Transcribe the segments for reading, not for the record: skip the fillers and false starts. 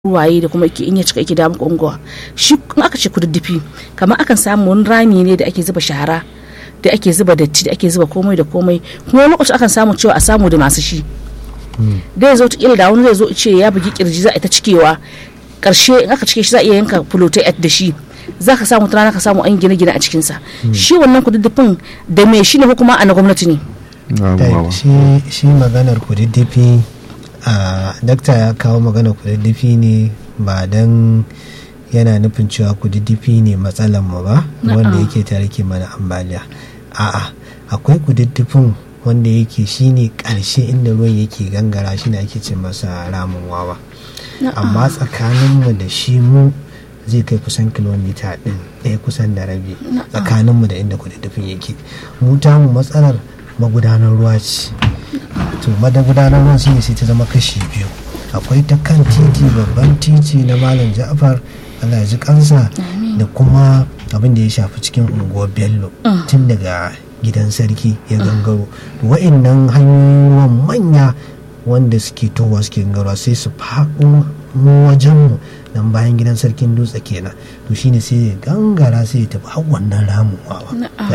ruwaye da kuma in ya cika yake da muku unguwa shi in aka ce kududdufi kamar akan samu wani rami ne da ake zuba shahara da ake zuba datti da ake zuba komai da komai kuma wani lokaci akan samu cewa a samu da masu shi da ya zo ta da wani zai zo ce ya bugi kirji za a ta cikewa karshe in aka cike shi za a iya yanka fulotai da shi za ka samu tana ka samu an gine-gine a cikinsa shi wannan kududdufin da me shi ne ko kuma a na gwamnati ne shi maganar kududdufi a dakta ya kawo maganar kududdufi ne ba don yana nufin cewa kududdufi ne matsalar mu ba wanda yake tare ke mana ambaliya a'a akwai kududdufin wanda yake shine karshe inda ruwan yake gangara shi ne ake ce masa ramin wawa amma tsakaninmu da shi mu zai kai kusan kilomita ɗaya kusan da rabi tsakaninmu da inda kududdufin yake mu tamu matsalar magudanar ruwa ce to magudanar ruwa shine sai ta zama kashi biyu akwai ta kan titi babban titi na malam Ja'far Allah ya ji kansa da kuma abin da ya shafi cikin unguwar Bello tun daga gidan sarki ya gangaro wa'annan hanyoyin ruwan manya wanda suke towa suke gangarwa sai su faɗo mu wajenmu dan bayan gidan sarkin dutse kenan to shine sai ya gangara sai ya tafi har wannan ramin wawa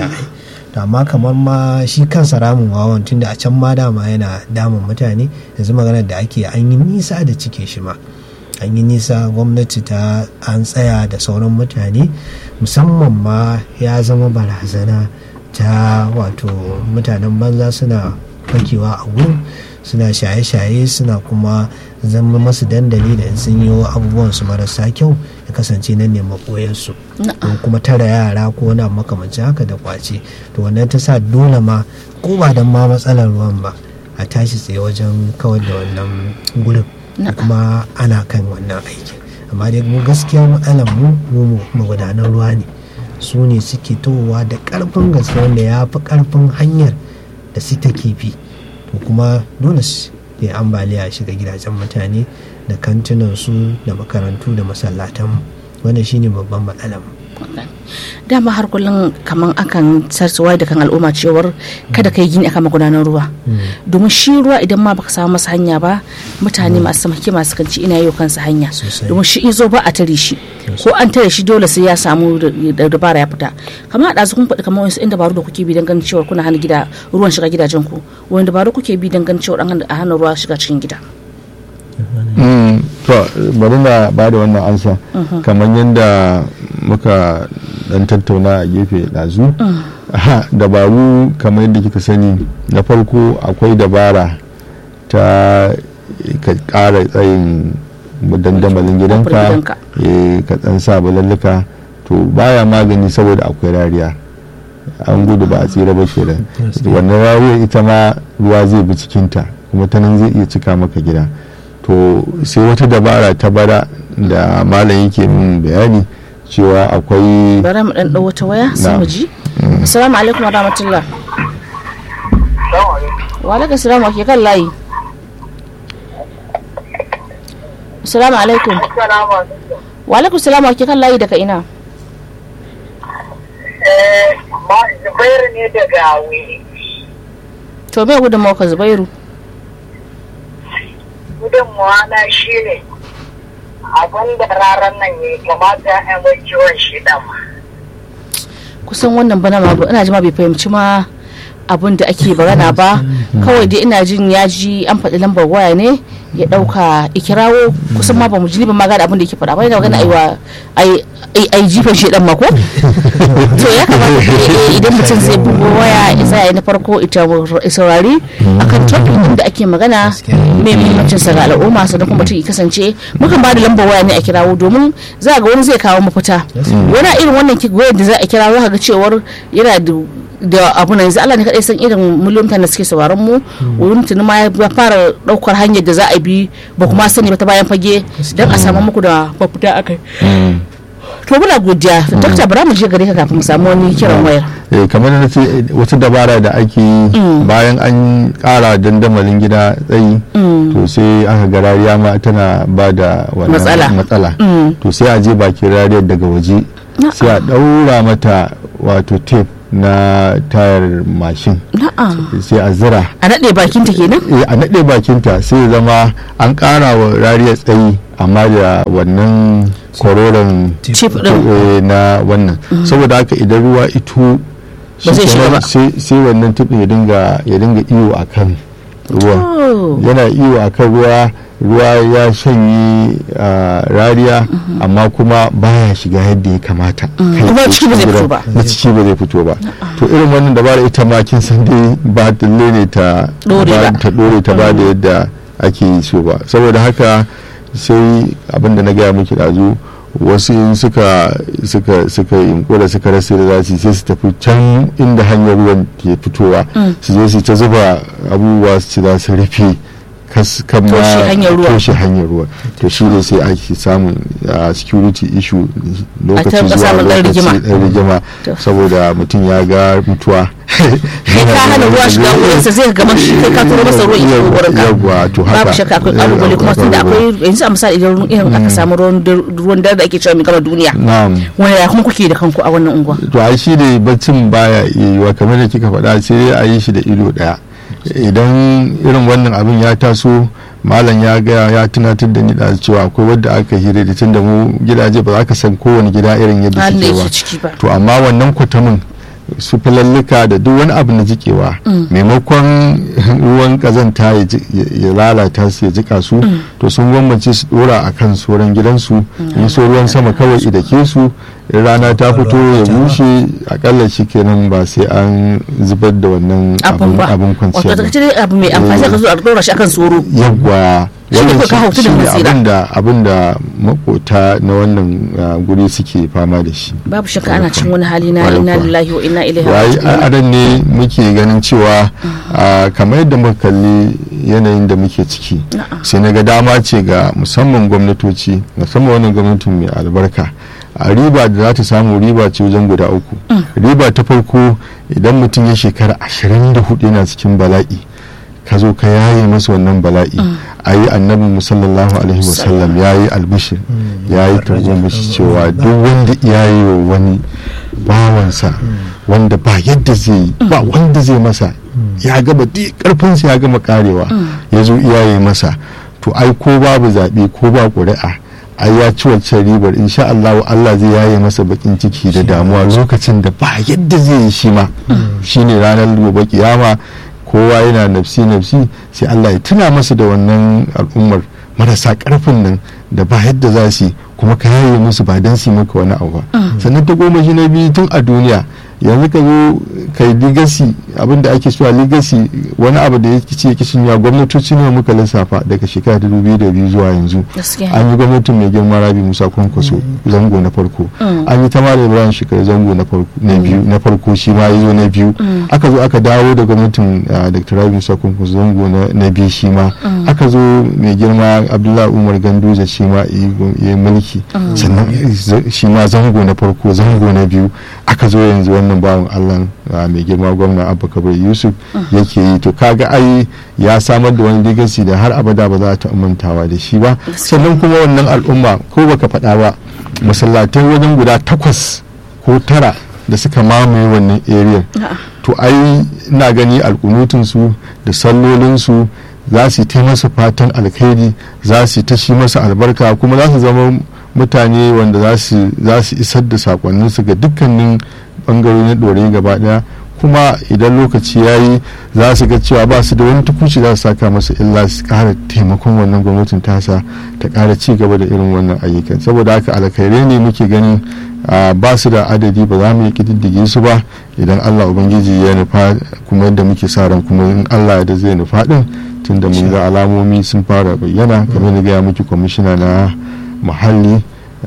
amma kamar ma shi kansa ramin wawan tunda a can ma dama yana damun mutane yanzu maganar da ake an yi nisa da cike shi ma an yi nisa gwamnati ta an tsaya da sauran mutane musamman ma ya zama barazana ta wato mutanen banza suna fakewa a gurin suna shaye-shaye suna kuma zama masu dandali da sun yi abubuwan su marasa kyau ya kasance nan ne makoyarsu don kuma tara yara ko wani makamancin haka da kwace to wannan ta sa dole ma ko ba don ma matsalar ruwan ba a tashi tsaye wajen kawar da wannan gurin kuma ana kan wannan aikin amma dai mu gaskiya matsalar mu magudanan ruwa ne su ne suke towa da karfin gaske wanda ya fi karfin hanyar da su ta kifi to kuma dole ya ambaliya shiga gidajen mutane da kantinansu da makarantu da masallatan wannan shine babban matsalar dama har kullum kaman akan sarsuwa da kan al'umma cewar kada kai gini akan magudanar ruwa domin shi ruwa idan ma baka samu masa hanya ba mutane masu samaki masu kanci ina yau kansa hanya domin shi izo ba a tare shi ko an tare shi dole sai ya samu da dabara ya fita kamar a kun faɗi kamar wasu inda dabaru da kuke bi don ganin cewar kuna hana ruwan shiga gidajen ku wani dabaru kuke bi don ganin cewar an hana ruwa shiga cikin gida to bari na ba da wannan ansa kamar yadda muka dan tattauna a gefe ɗazu dabaru kamar yadda kika sani na farko akwai dabara ta ka ƙara tsayin dandamalin gidanka ka ɗan sa balalluka to baya magani saboda akwai rariya an gudu ba a tsira ba kenan wannan rariya ita ma ruwa zai bi cikinta kuma ta nan zai iya cika maka gida to sai wata dabara ta bara da malam yake min bayani cewa akwai bara mu dan wata waya sai mu ji assalamu alaikum wa rahmatullah wa alaikum assalam wa ke kan layi assalamu alaikum wa alaikum assalam wa ke kan layi daga ina ma Zubairu ne daga wuri to me gudun mawaka Zubairu gudunmawa na shi ne abin da ranar nan ya kamata ya mai kiwon shi dama kusan wannan bana ma ina ji ma bai fahimci ma abin da ake bagana ba kawai dai ina jin ya ji an faɗi lambar waya ne ya ɗauka ikirawo kusan ma ba mu ji ba ma gane abin da yake faɗa ba yana magana ai jifan shi dan mako to ya kamata idan mutum zai bugo waya ya tsaya na farko ita saurari akan topic din da ake magana mai muhimmancin sa ga al'umma sannan kuma mutum ya kasance mukan ba da lambar waya ne a kirawo domin za ga wani zai kawo mafita wani irin wannan wayar da za a kirawo ga cewar yana da abu na yanzu Allah ne kadai san irin miliyon da suke sauraron mu wurin tuni ma ya fara daukar hanyar da za a bi ba kuma sani ba ta bayan fage don a samu muku da mafita akai to muna godiya dokta bara mu je gare ka kafin mu samu wani kiran wayar kamar na ce wata dabara da ake yi bayan an kara dandamalin gida tsayi to sai aka ga rariya ma tana ba da matsala to sai a je bakin rariyar daga waje sai a daura mata wato tape na tayar mashin sai a zira a naɗe bakinta kenan a naɗe bakinta sai ya zama an ƙara wa rariya tsayi amma da wannan kororon na wannan saboda haka idan ruwa ito sai wannan tubin ya dinga iyo a kan ruwa yana iyo a kan ruwa ya shanye rariya amma kuma baya shiga yadda ya kamata kuma ciki ba zai fito ba na ciki ba zai fito ba to irin wannan dabara ita ma kin san dai ba dalle ne ta dore ta ba da yadda ake so ba saboda haka sai abinda na gaya miki dazu wasu suka yunkura suka rasa da za sai su tafi can inda hanyar ruwan ke fitowa su je su ta zuba abubuwa su ci za su rufe toshe hanyar ruwa to shi ne sai ake samun security issue lokaci zuwa lokaci ɗan rigima saboda mutum ya ga mutuwa kai ka hana ruwa shiga wurinsa zai gama shi kai ka turo masa ruwa ita wurin ka babu shakka akwai kalubale kuma tunda akwai yanzu a misali idan irin aka samu ruwan dare da ake cewa mai gama duniya wani ya kuma kuke da kanku a wannan unguwa to ai shi da baccin baya yiwuwa kamar da kika faɗa sai a yi shi da ido ɗaya idan irin wannan abin ya taso malam ya gaya ya tunatar da ni da cewa akwai wadda aka hira da tun da mu gidaje ba za ka san kowane gida irin yadda suke ba to amma wannan kwatamin su filallika da duk wani abu na jikewa maimakon ruwan kazanta ya lalata su ya jika su to sun gwammace su dora a kan sauran gidansu in so ruwan sama kawai idake su rana ta fito ya bushe akalla shi kenan ba sai an zubar da wannan abin kwanciya wato kace abu mai amfani ka zo a dora shi akan soro yawwa wannan abinda makota na wannan guri suke fama da shi babu shakka ana cin wani hali na inna lillahi wa inna ilaihi raji'un adan ne muke ganin cewa kamar yadda muka kalli yanayin da muke ciki sai na ga dama ce ga musamman gwamnatoci musamman wannan gwamnatin mai albarka a riba da za ta samu riba ce wajen guda uku riba ta farko idan mutum ya shekara 24 yana cikin bala'i ka zo ka yaye masa wannan bala'i a yi annabin musallallahu alaihi wasallam ya yi albishir ya yi targomashi cewa duk wanda iyaye wa wani bawansa wanda ba yadda zai yi ba wanda zai masa ya gaba karfinsa ya gama karewa ya zo iyaye masa to ai ko babu zaɓe ko ba ƙuri'a ai ya ci wacce ribar insha Allah Allah zai yaye masa bakin ciki da damuwa lokacin da ba yadda zai yi shi ma shine ranar gobe kiyama kowa yana nafsi sai Allah ya tuna masa da wannan al'ummar marasa karfin nan da ba yadda za su kuma ka yaye musu ba don su maka wani abu ba sannan ta goma shi na biyu tun a duniya yanzu ka zo kai legacy abinda ake so a legacy wani abu da yake ce kishin ya gwamnatoci ne muka lissafa daga shekara 2002 zuwa yanzu an yi gwamnatin mai girma Rabi Musa Kwankwaso zango na farko an yi Tamar Ibrahim Shekara zango na farko shi ma ya zo na biyu aka zo aka dawo da gwamnatin Dr. Rabi Musa Kwankwaso zango na biyu shi ma aka zo mai girma Abdullahi Umar Ganduje shi ma ya mulki sannan shi ma zango na farko zango na biyu aka zo yanzu wannan bawan Allah mai girma gwamna Abba Kabir Yusuf yake yi to kaga ai ya samar da wani legacy da har abada ba za ta mantawa da shi ba sannan kuma wannan al'umma ko baka faɗa ba masallatai wajen guda 8 ko 9 da suka mamaye wannan area to ai ina gani alkunutun su da sallolin su za su yi masa fatan alkhairi za su ta shi masa albarka kuma za su zama mutane wanda za su isar da sakonninsu ga dukkanin bangarori na ɗore gaba daya kuma idan lokaci ya yi za su ga cewa ba su da wani tukuci za su saka masa illa su kara taimakon wannan gwamnatin tasa ta kara ci gaba da irin wannan ayyukan saboda haka alkhairai ne muke ganin ba su da adadi ba za mu yi kididdige su ba idan Allah ubangiji ya nufa kuma yadda muke sa ran kuma in Allah da zai nufa din tunda mun ga alamomi sun fara bayyana kamar da gaya miki kwamishina na muhalli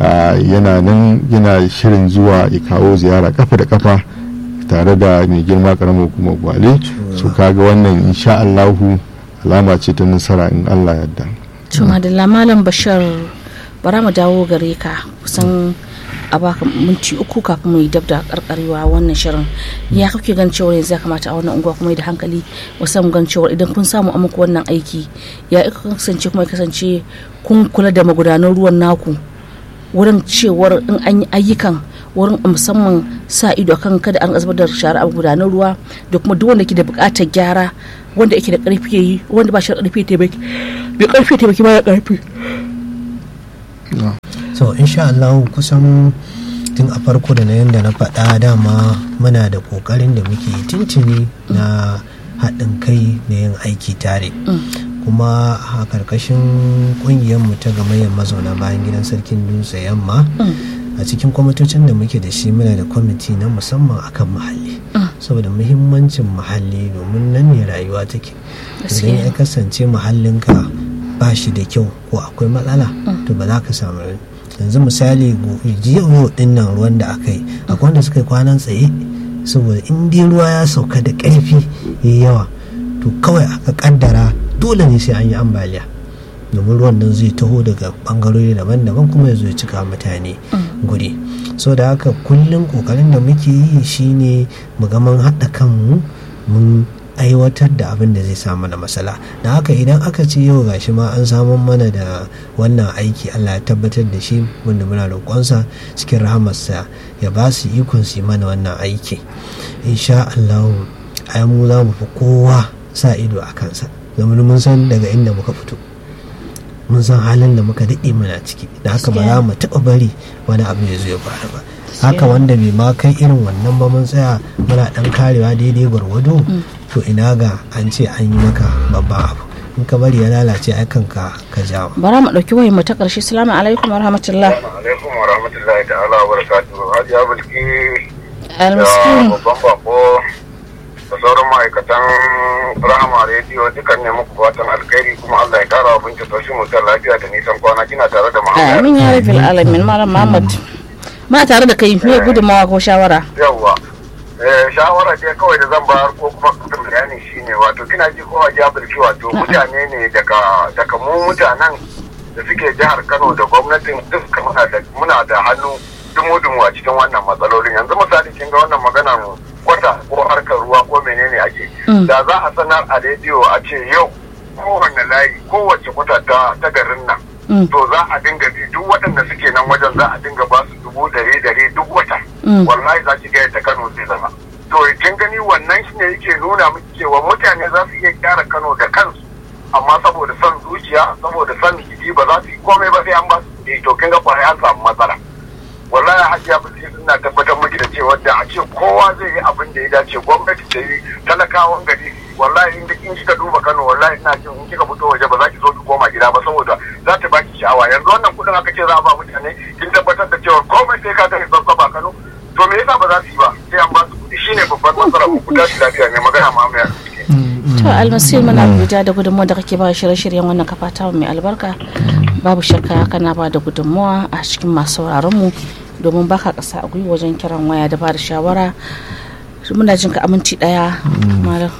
yana nan yana shirin zuwa ya kawo ziyara kafa da kafa tare da mai girma karamar hukumar gwale su kaga wannan insha Allahu alama ce ta nasara in Allah yadda. Tuma da Malam Bashir bara mu dawo gare ka kusan a baka minti 3 kafin mu yi dab da karkarewa wannan shirin ya kake gan cewa yanzu ya kamata a wannan unguwa kuma da hankali wasan gan cewa idan kun samu amku wannan aiki ya kasance kuma kasance kun kula da magudanan ruwan naku wurin cewar in an yi ayyukan wurin musamman sa ido akan kada an zubar da shara a gudanar ruwa da kuma duk wanda ke da bukatar gyara, wanda yake da karfi yayi, wanda ba shi da karfi taimaki ba ya karfi. So insha Allah kusan tun a farko da na yanda na faɗa dama muna da kokarin da muke tuntuni na haɗin kai da yin aiki tare. Kuma a karkashin mu ta gamayyar mazauna bayan gidan sarkin dutse yamma, a cikin kwamitocin da muke da shi muna da kwamiti na musamman akan muhalli, saboda muhimmancin muhalli domin nan ne rayuwa take. Idan ya kasance muhallinka ba shi da kyau ko akwai matsala, to ba za ka samu. Yanzu misali yau din nan ruwan da aka yi, akwai wanda suka yi kwanan tsaye saboda in dai ruwa ya sauka da ƙarfi yayi yawa, to kawai aka kaddara dole ne sai an yi ambaliya, domin ruwan nan zai taho daga bangarori daban-daban kuma ya zo ya cika mutane guri. So da haka kullum kokarin da muke yi shine mu ga mun haɗa kanmu mun aiwatar da abin da zai samu na matsala. Da haka idan aka ce yau gashi ma an samu mana da wannan aiki, Allah ya tabbatar da shi, wanda muna roƙonsa cikin rahamarsa ya ba su ikon su yi mana wannan aiki. Insha Allah ai mu za mu fi kowa sa ido a kansa, domin mun san daga inda muka fito, mun san halin da muka daɗe muna ciki. Da haka ba za mu taɓa bari wani abu ya zo ya faru ba. Haka wanda bai ma kai irin wannan ba mun tsaya muna ɗan karewa daidai gwargwado, to ina ga an ce an yi maka babban abu, in ka bari ya lalace ai kanka ka jawo. Bara mu ɗauki wayan mu ta ƙarshe. Assalamu alaikum wa rahmatullah. Alaikum wa rahmatullahi ta'ala wa barakatuhu. Hajiya Bilki Almiskin. babban bako da sauran ma'aikatan Rahama rediyo dukan ne muku fatan alkhairi, kuma Allah ya kara wa binta tashi mutar lafiya da nisan kwana. Kina tare da Muhammad. Amin ya rabbil alamin. Malam Muhammad ma tare da kai, me gudunmawa ko shawara? Yawwa shawara ce kawai da zan bayar ko kuma kudin bayani shine, wato kina ji ko Hajiya Bilki, wato mutane ne daga mu mutanen da suke jihar Kano da gwamnatin duka muna da hannu dumu-dumu a cikin wannan matsalolin. Yanzu misali kin ga wannan maganar kwata ko harkar ruwa ko menene ake, da za a sanar a rediyo a ce yau kowanne layi kowace kwata ta garin nan, to za a dinga bi duk waɗanda suke nan wajen za a dinga ba su 100,000 duk wata. Wallahi za ki ga yadda Kano zai zama. To kin gani wannan shine yake nuna miki cewa mutane za su iya gyara Kano da kansu, amma saboda son zuciya, saboda son jiki ba za su yi komai ba sai an ba su kuɗi. To kin ga kwarai an samu matsala. Wallahi Hajiya Bilki ina tabbatar miki da cewa da a ce kowa zai yi abin da ya dace, gwamnati ta yi, talakawan gari, wallahi in kika duba Kano, wallahi ina jin in kika fito waje ba za ki zo ki koma gida ba, saboda za ta baki sha'awa. Yanzu wannan kudin aka ce za a ba mutane, kin tabbatar da cewa komai sai ka tafi babba Kano, to me yasa ba za su yi ba sai an ba su kudi? Shine babban matsala. Ku tashi lafiya, mai magana Muhammad. To Almasir, muna godiya da gudunmawa da kake ba shirye-shiryen wannan kafa ta mai albarka. Babu shakka kana ba da gudunmawa a cikin masu sauraron mu, domin baka kasa a gwiwa wajen kiran waya da ba da shawara. Muna jin ka aminci daya malam.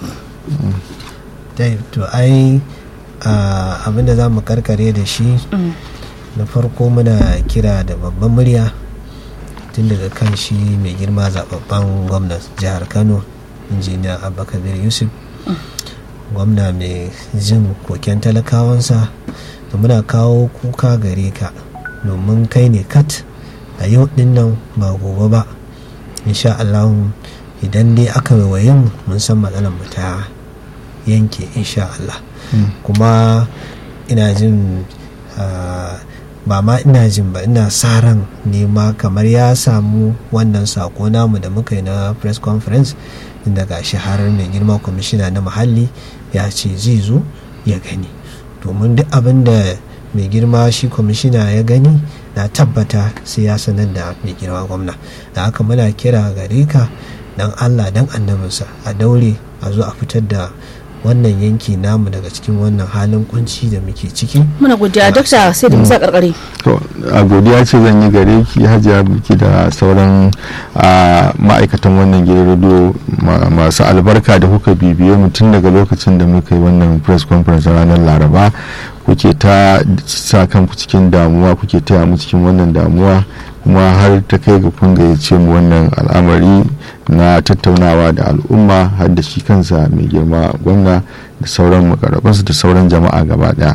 To ai abinda za mu karkare da shi, na farko muna kira da babban murya tun daga kan shi mai girma zababben gwamnan jihar Kano, injiniya Abba Kabir Yusuf, gwamna mai jin koken talakawansa, da muna kawo kuka gare ka, domin kai ne kat a yau din nan ba gobe ba. Insha Allah idan dai aka waye mu mun san matsalar mu ta yanke insha Allah. Kuma ina jin ba ma ina jin ba, ina sa ran nema kamar ya samu wannan sako namu da muka yi na press conference, inda gashi har mai girma kwamishina na muhalli ya ce zai zo ya gani, domin duk abin da mai girma shi kwamishina ya gani na tabbata sai ya sanar da mai girma gwamna. Da haka muna kira gare ka dan Allah dan annabinsa a daure a zo a fitar da wannan yanki namu daga cikin wannan halin kunci da muke ciki. Muna godiya dokta, sai da musa karkare. To a godiya ce zan yi gare ki Hajiya Bilki da sauran ma'aikatan wannan gidan radio masu albarka da kuka bibiye mu tun daga lokacin da muka yi wannan press conference ranar Laraba. Kuke ta sa kanku cikin damuwa, kuke taya mu cikin wannan damuwa, kuma har ta kai ga kun gayyace mu wannan al'amari na tattaunawa da al'umma, har da shi kansa mai girma gwamna da sauran makarabansu da sauran jama'a gaba daya.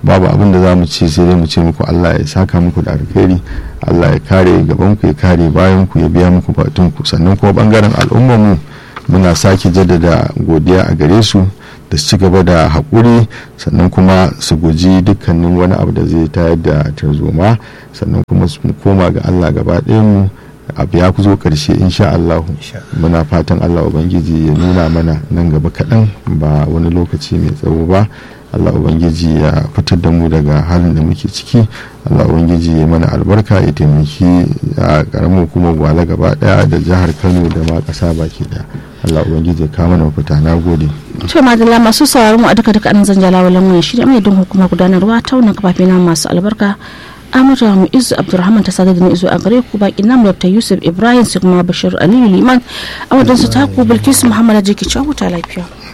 babu abin da za mu ce sai dai mu ce muku Allah ya saka muku da alkhairi, Allah ya kare gaban ku, ya kare bayan ku, ya biya muku batun ku. Sannan kuma bangaren al'ummar mu muna sake jaddada godiya a gare su da su ci gaba da haƙuri, sannan kuma su guji dukkanin wani abu da zai tayar da tarzoma, sannan kuma su koma ga Allah gaba ɗayan mu. Abu ya zo ƙarshe insha Allah. Muna fatan Allah ubangiji ya nuna mana nan gaba kaɗan, ba wani lokaci mai tsawo ba. Allah ubangiji ya fitar da mu daga halin da muke ciki. Allah ubangiji ya mana albarka, ya taimaki a ƙaramin kuma Gwale gaba ɗaya da jihar Kano da ma ƙasa baki ɗaya. Allah ubangiji ya kawo mana mafita. Na gode. To madalla masu sauraron mu a duka an zan jalawalan mu shi da mai don hukumar gudanarwa ta wannan kafafe na masu albarka Amurka Mu'izzu Abdulrahman ta sadar da ni izo a gare ku, bakin namu Dr. Yusuf Ibrahim sai kuma Bashir Aliyu Liman a wadansu taku Bilkisu Muhammad Jiki, cewa huta lafiya.